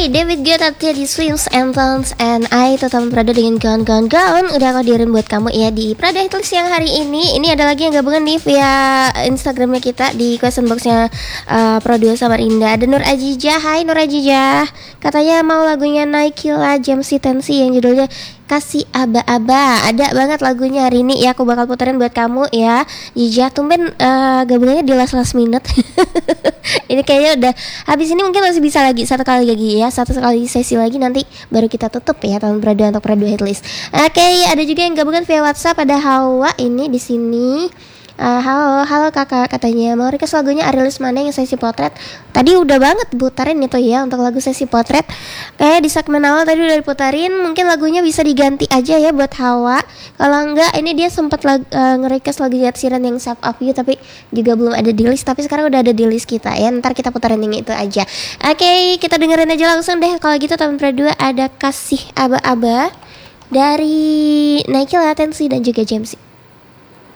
David Guetta, Teddy Swims, Anthems, and I tetap berada dengan kawan-kawan. Udah aku dirin buat kamu ya di Prada Hitlist yang hari ini. Ini ada lagi yang gabungan nih via Instagramnya kita di question boxnya Pro2 Samarinda. Ada Nur Ajijah. Hai Nur Ajijah. Katanya mau lagunya Naikila Jamsi Tensi yang judulnya Kasih Aba-Aba. Ada banget lagunya hari ini ya, aku bakal puterin buat kamu ya. Jijah, tumben gabungannya di last minute. Ini kayaknya udah habis ini, mungkin masih bisa lagi satu kali sesi lagi, nanti baru kita tutup ya tahun Prada untuk Prada Hitlist. Oke, ada juga yang gabungan via WhatsApp, ada Hawa ini di sini. Halo kakak, katanya mau request lagunya Arilis Mana yang sesi potret. Tadi udah banget putarin itu ya untuk lagu sesi potret. Kayak di segmen awal tadi udah diputarin. Mungkin lagunya bisa diganti aja ya buat Hawa. Kalau enggak, ini dia sempat nge-request lagu Ed Sheeran yang Shape of You, tapi juga belum ada di list. Tapi sekarang udah ada di list kita ya. Ntar kita putarin yang itu aja. Oke, kita dengerin aja langsung deh. Kalau gitu tahun Pro2 ada Kasih Aba-Aba dari Naikila Tensi dan juga Jamsi.